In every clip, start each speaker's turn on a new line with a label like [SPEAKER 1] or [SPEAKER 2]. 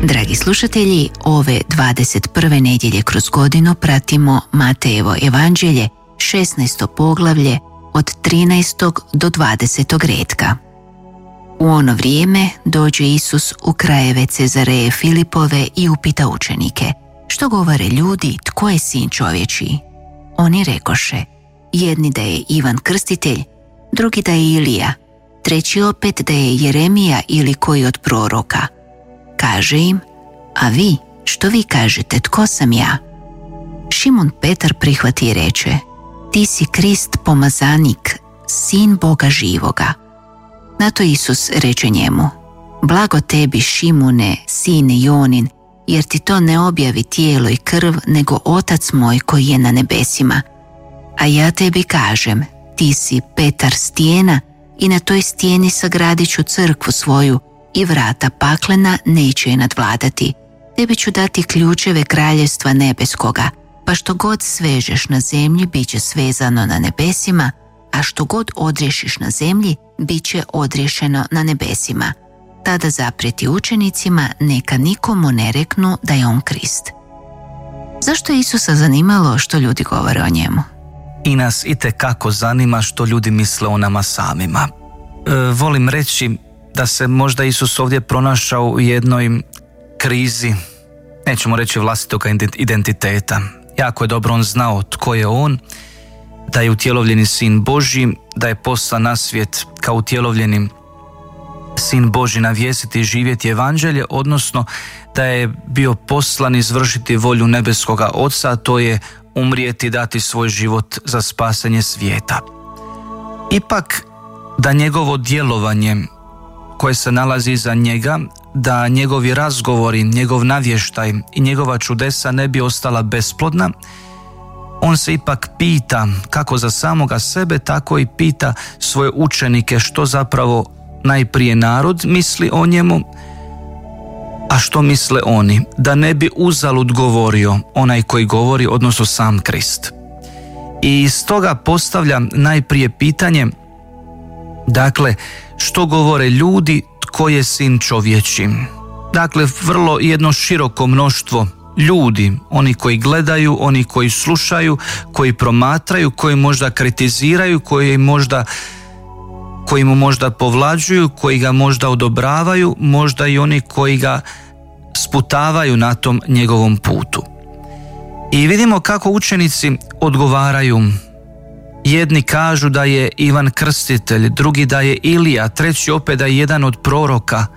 [SPEAKER 1] Dragi slušatelji, ove 21. nedjelje kroz godinu pratimo Matejevo evanđelje, 16. poglavlje od 13. do 20. retka. U ono vrijeme dođe Isus u krajeve Cezareje Filipove i upita učenike: što govore ljudi, tko je sin čovječiji? Oni rekoše: jedni da je Ivan Krstitelj, drugi da je Ilija, treći opet da je Jeremija ili koji od proroka. Kaže im: a vi, što vi kažete, tko sam ja? Šimon Petar prihvati i reče: ti si Krist, pomazanik, sin Boga živoga. Na to Isus reče njemu: blago tebi, Šimune, sine Jonin, jer ti to ne objavi tijelo i krv, nego Otac moj koji je na nebesima. A ja tebi kažem, ti si Petar stijena i na toj stijeni sagradit ću crkvu svoju i vrata paklena neće je nadvladati. Tebi ću dati ključeve kraljevstva nebeskoga, pa što god svežeš na zemlji, bit će svezano na nebesima, a što god odriješiš na zemlji, bit će odriješeno na nebesima. Tada zaprijeti učenicima, neka nikomu ne reknu da je on Krist. Zašto je Isusa zanimalo što ljudi govore o njemu?
[SPEAKER 2] I nas itekako zanima što ljudi misle o nama samima. Volim reći da se možda Isus ovdje pronašao u jednoj krizi, nećemo reći vlastitog identiteta. Jako je dobro on znao tko je on, da je utjelovljeni sin Božji, da je poslan na svijet kao utjelovljeni sin Božji navijestiti i živjeti evanđelje, odnosno da je bio poslan izvršiti volju nebeskoga Oca, a to je umrijeti i dati svoj život za spasenje svijeta. Ipak, da njegovo djelovanje koje se nalazi iza njega, da njegovi razgovori, njegov navještaj i njegova čudesa ne bi ostala besplodna, on se ipak pita kako za samoga sebe, tako i pita svoje učenike što zapravo najprije narod misli o njemu, a što misle oni, da ne bi uzalud govorio onaj koji govori, odnosno sam Krist. I stoga postavlja najprije pitanje, dakle, što govore ljudi, tko je sin čovječji? Dakle, vrlo jedno široko mnoštvo ljudi, oni koji gledaju, oni koji slušaju, koji promatraju, koji možda kritiziraju, koji mu možda povlađuju, koji ga možda odobravaju, možda i oni koji ga sputavaju na tom njegovom putu. I vidimo kako učenici odgovaraju. Jedni kažu da je Ivan Krstitelj, drugi da je Ilija, treći opet da je jedan od proroka.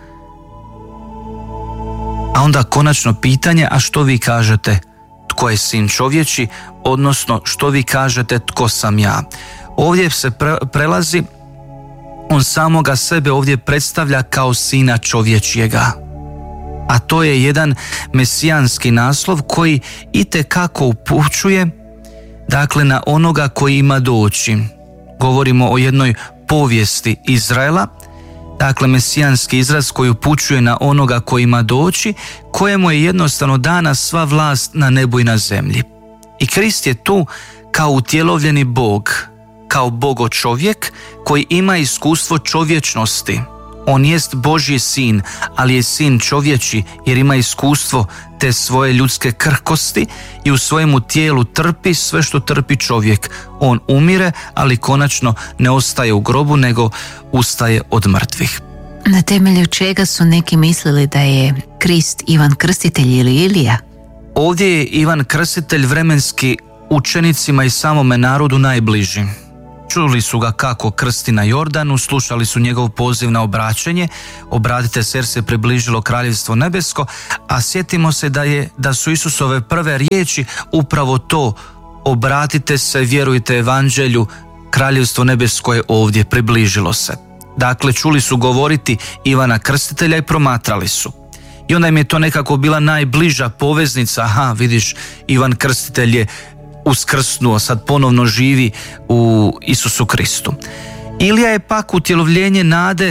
[SPEAKER 2] A onda konačno pitanje, a što vi kažete, tko je sin čovječi, odnosno što vi kažete, tko sam ja? Ovdje se prelazi, on samoga sebe ovdje predstavlja kao sina čovječjega. A to je jedan mesijanski naslov koji itekako upućuje, dakle, na onoga koji ima doći. Govorimo o jednoj povijesti Izraela, dakle mesijanski izraz koji upućuje na onoga koji ima doći, kojemu je jednostavno dana sva vlast na nebu i na zemlji. I Krist je tu kao utjelovljeni Bog, kao Bogo čovjek koji ima iskustvo čovječnosti. On jest Božji sin, ali je sin čovječi jer ima iskustvo te svoje ljudske krhkosti i u svojemu tijelu trpi sve što trpi čovjek. On umire, ali konačno ne ostaje u grobu, nego ustaje od mrtvih.
[SPEAKER 1] Na temelju čega su neki mislili da je Krist Ivan Krstitelj ili Ilija?
[SPEAKER 2] Ovdje je Ivan Krstitelj vremenski učenicima i samome narodu najbliži. Čuli su ga kako krsti na Jordanu, slušali su njegov poziv na obraćenje, obratite se jer se približilo kraljevstvo nebesko, a sjetimo se da su Isusove prve riječi upravo to: obratite se, vjerujte evanđelju, kraljevstvo nebesko je ovdje, približilo se. Dakle, čuli su govoriti Ivana Krstitelja i promatrali su. I onda im je to nekako bila najbliža poveznica, aha, vidiš, Ivan Krstitelj je uskrsnuo, sad ponovno živi u Isusu Kristu. Ilija je pak utjelovljenje nade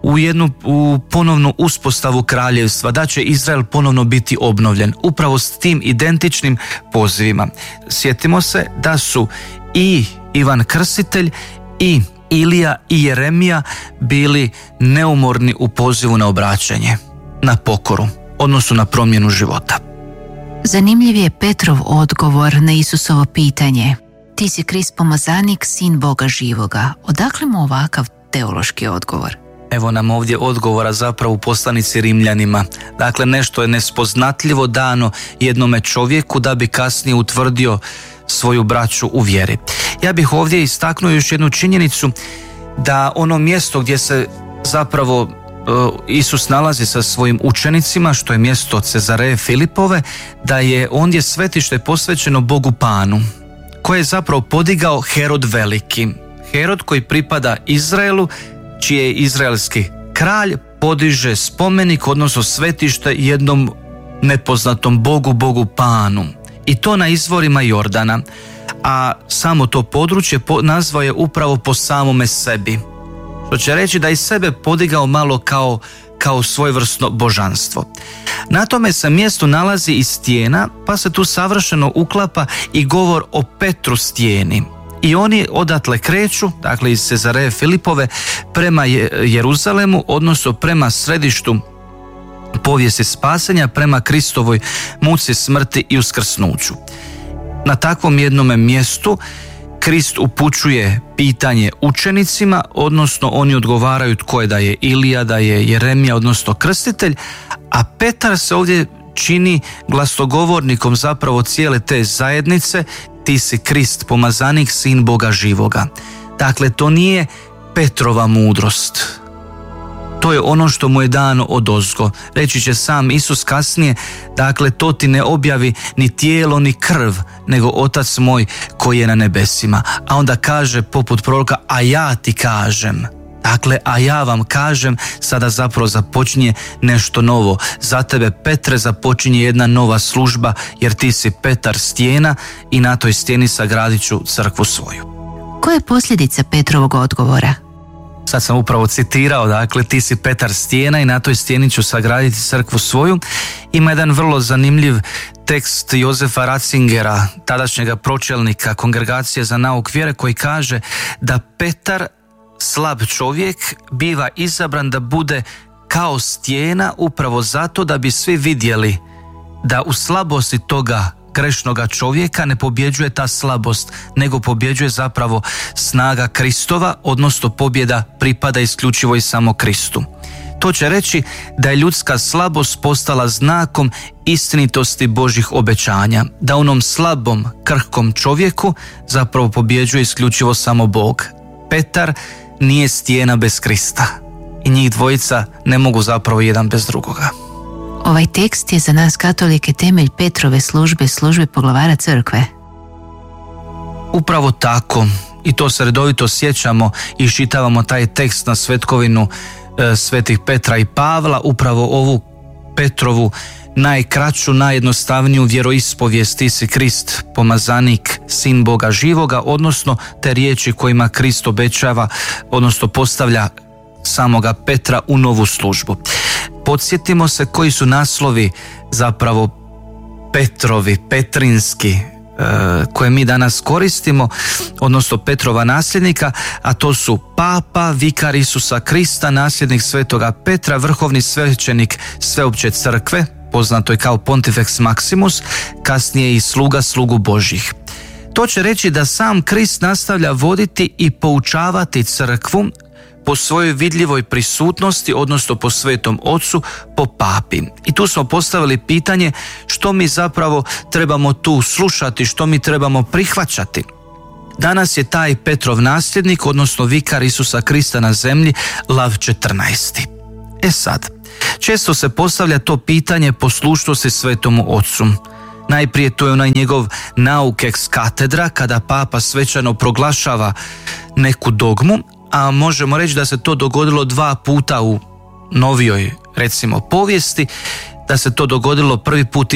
[SPEAKER 2] u ponovnu uspostavu kraljevstva, da će Izrael ponovno biti obnovljen, upravo s tim identičnim pozivima. Sjetimo se da su i Ivan Krstitelj i Ilija i Jeremija bili neumorni u pozivu na obraćanje, na pokoru. odnosno na promjenu života.
[SPEAKER 1] Zanimljiv je Petrov odgovor na Isusovo pitanje: ti si Krist pomazanik, sin Boga živoga. Odakle mu ovakav teološki odgovor?
[SPEAKER 2] Evo nam ovdje odgovora zapravo u poslanici Rimljanima. Dakle, nešto je nespoznatljivo dano jednome čovjeku da bi kasnije utvrdio svoju braću u vjeri. Ja bih ovdje istaknuo još jednu činjenicu, da ono mjesto gdje se zapravo Isus nalazi sa svojim učenicima, što je mjesto Cezareje Filipove, da je ondje svetište posvećeno Bogu Panu, koje je zapravo podigao Herod Veliki. Herod koji pripada Izraelu, čiji je izraelski kralj, podiže spomenik, odnosno svetište jednom nepoznatom Bogu, Bogu Panu. I to na izvorima Jordana. A samo to područje nazvao je upravo po samome sebi. Što će reći da i sebe podigao malo kao svojevrsno božanstvo. Na tome se mjestu nalazi i stijena, pa se tu savršeno uklapa i govor o Petru stijeni. I oni odatle kreću, dakle iz Cezareje Filipove, prema Jeruzalemu, odnosno prema središtu povijesti spasenja, prema Kristovoj muci, smrti i uskrsnuću. Na takvom jednome mjestu Krist upućuje pitanje učenicima, odnosno oni odgovaraju tko je, da je Ilija, da je Jeremija, odnosno krstitelj, a Petar se ovdje čini glasnogovornikom zapravo cijele te zajednice: ti si Krist, pomazanik, sin Boga živoga. Dakle, to nije Petrova mudrost. To je ono što mu je dano odozgo. Reći će sam Isus kasnije, dakle, to ti ne objavi ni tijelo ni krv, nego Otac moj koji je na nebesima. A onda kaže poput proroka: a ja ti kažem. Dakle, a ja vam kažem, sada zapravo započinje nešto novo. Za tebe, Petre, započinje jedna nova služba, jer ti si Petar stijena i na toj stijeni sagradit ću crkvu svoju.
[SPEAKER 1] Koja je posljedica Petrovog odgovora?
[SPEAKER 2] Sad sam upravo citirao, dakle, ti si Petar stijena i na toj stijeni ću sagraditi crkvu svoju. Ima jedan vrlo zanimljiv tekst Jozefa Ratzingera, tadašnjega pročelnika Kongregacije za nauk vjere, koji kaže da Petar, slab čovjek, biva izabran da bude kao stijena upravo zato da bi svi vidjeli da u slabosti toga grešnoga čovjeka ne pobjeđuje ta slabost, nego pobjeđuje zapravo snaga Kristova, odnosno pobjeda pripada isključivo i samo Kristu. To će reći da je ljudska slabost postala znakom istinitosti Božjih obećanja, da onom slabom, krhkom čovjeku zapravo pobjeđuje isključivo samo Bog. Petar nije stijena bez Krista i njih dvojica ne mogu zapravo jedan bez drugoga.
[SPEAKER 1] Ovaj tekst je za nas katolike temelj Petrove službe poglavara crkve.
[SPEAKER 2] Upravo tako, i to se redovito sjećamo i iščitavamo taj tekst na svetkovinu svetih Petra i Pavla, upravo ovu Petrovu najkraću, najjednostavniju vjeroispovijest: ti si Krist, pomazanik, sin Boga živoga, odnosno te riječi kojima Krist obećava, odnosno postavlja samoga Petra u novu službu. Podsjetimo se koji su naslovi zapravo Petrovi, petrinski, koje mi danas koristimo, odnosno Petrova nasljednika, a to su Papa, vikar Isusa Krista, nasljednik svetoga Petra, vrhovni svećenik sveopće crkve, poznato je kao Pontifex Maximus, kasnije i slugu Božjih. To će reći da sam Krist nastavlja voditi i poučavati crkvu po svojoj vidljivoj prisutnosti, odnosno po Svetom Ocu, po Papi. I tu smo postavili pitanje što mi zapravo trebamo tu slušati, što mi trebamo prihvaćati. Danas je taj Petrov nasljednik, odnosno vikar Isusa Krista na zemlji, Lav 14. Sad, često se postavlja to pitanje poslušnosti Svetomu Ocu. Najprije to je onaj njegov nauk ex katedra, kada Papa svečano proglašava neku dogmu, a možemo reći da se to dogodilo 2 puta u novijoj, recimo, povijesti, da se to dogodilo prvi put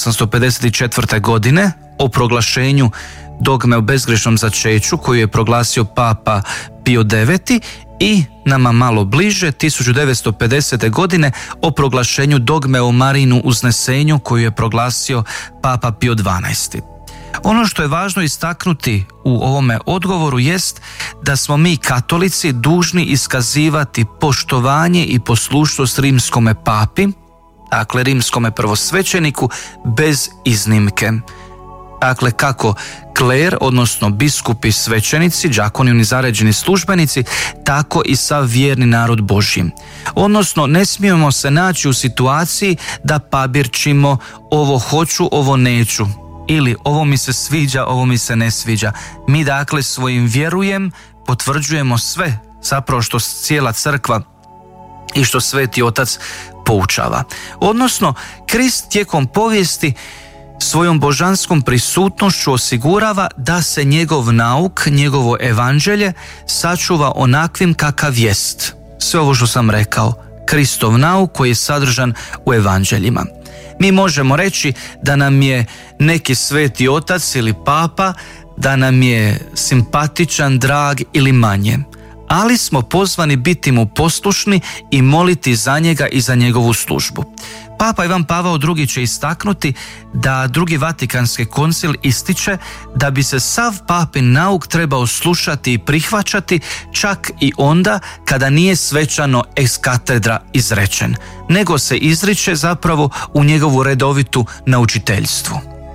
[SPEAKER 2] 1854. godine o proglašenju dogme o bezgrešnom začeću koju je proglasio Papa Pio IX i nama malo bliže 1950. godine o proglašenju dogme o Marijinu uznesenju koju je proglasio Papa Pio XII. Ono što je važno istaknuti u ovome odgovoru jest da smo mi katolici dužni iskazivati poštovanje i poslušnost rimskome papi, dakle rimskome prvosvećeniku, bez iznimke. Dakle, kako kler, odnosno biskupi, svećenici, đakoni, oni zaređeni službenici, tako i sav vjerni narod Božji. Odnosno, ne smijemo se naći u situaciji da pabirčimo ovo hoću, ovo neću, ili ovo mi se sviđa, ovo mi se ne sviđa. Mi dakle svojim vjerujem potvrđujemo sve, zapravo što cijela crkva i što Sveti Otac poučava. Odnosno, Krist tijekom povijesti svojom božanskom prisutnošću osigurava da se njegov nauk, njegovo evanđelje sačuva onakvim kakav jest. Sve ovo što sam rekao, Kristov nauk koji je sadržan u evanđeljima. Mi možemo reći da nam je neki Sveti Otac ili Papa, da nam je simpatičan, drag ili manje, ali smo pozvani biti mu poslušni i moliti za njega i za njegovu službu. Papa Ivan Pavao II će istaknuti da Drugi Vatikanski koncil ističe da bi se sav papin nauk trebao slušati i prihvaćati čak i onda kada nije svečano ex katedra izrečen, nego se izriče zapravo u njegovu redovitu naučiteljstvu.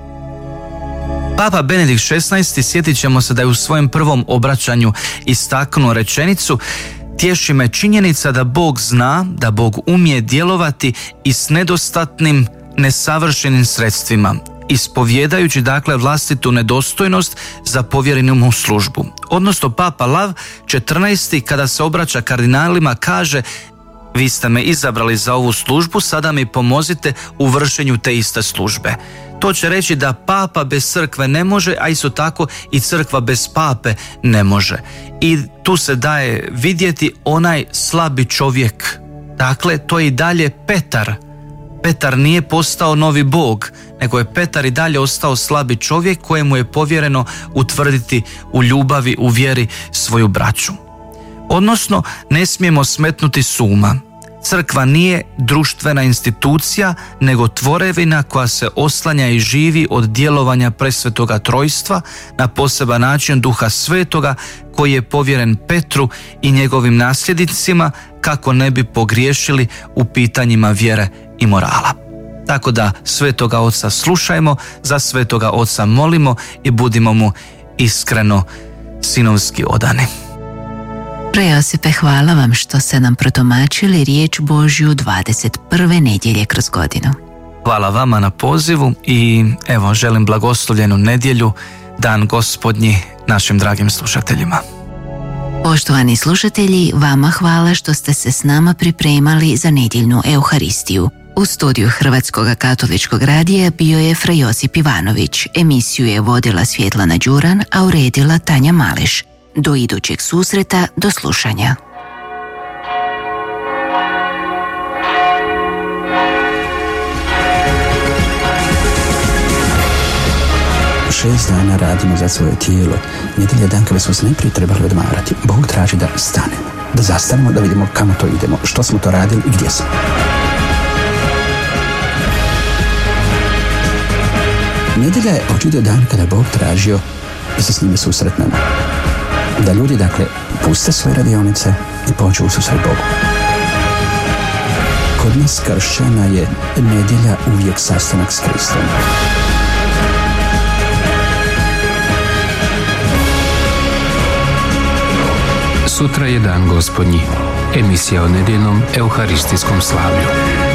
[SPEAKER 2] Papa Benedikt XVI, sjetit ćemo se da je u svojem prvom obraćanju istaknuo rečenicu: tješi me činjenica da Bog zna, da Bog umije djelovati i s nedostatnim, nesavršenim sredstvima, ispovjedajući dakle vlastitu nedostojnost za povjerenu mu službu. Odnosno, Papa Lav XIV kada se obraća kardinalima kaže: vi ste me izabrali za ovu službu, sada mi pomozite u vršenju te iste službe. To će reći da papa bez crkve ne može, a isto tako i crkva bez pape ne može. I tu se daje vidjeti onaj slabi čovjek. Dakle, to je i dalje Petar. Petar nije postao novi Bog, nego je Petar i dalje ostao slabi čovjek kojemu je povjereno utvrditi u ljubavi, u vjeri svoju braću. Odnosno, ne smijemo smetnuti s uma. Crkva nije društvena institucija, nego tvorevina koja se oslanja i živi od djelovanja presvetoga trojstva na poseban način Duha Svetoga koji je povjeren Petru i njegovim nasljednicima kako ne bi pogriješili u pitanjima vjere i morala. Tako da Svetoga Oca slušajmo, za Svetoga Oca molimo i budimo mu iskreno sinovski odani.
[SPEAKER 1] Preosipe, hvala vam što ste nam protumačili riječ Božju 21. nedjelje kroz godinu.
[SPEAKER 2] Hvala vama na pozivu i evo želim blagoslovljenu nedjelju, dan Gospodnji našim dragim slušateljima.
[SPEAKER 1] Poštovani slušatelji, vama hvala što ste se s nama pripremali za nedjeljnu Euharistiju. U studiju Hrvatskog katoličkog radija bio je Fra Josip Ivanović. Emisiju je vodila Svjetlana Đuran, a uredila Tanja Maleš. Do idućeg susreta, do slušanja.
[SPEAKER 3] Šest dana radimo za svoje tijelo. Nedjelja dan kada smo se najprije trebali odmarati. Bog traži da stanemo, da zastanemo, da vidimo kamo to idemo, što smo to radili i gdje smo. Nedjelja je očito dan kada Bog tražio da se s njime susretnemo. Da ljudi, dakle, puste svoje radionice i pođu u susret Bogu. Kod nas kršćana je nedjelja uvijek sastanak s Kristom.
[SPEAKER 4] Sutra je dan Gospodnji, emisija o nedjeljnom euharistijskom slavlju.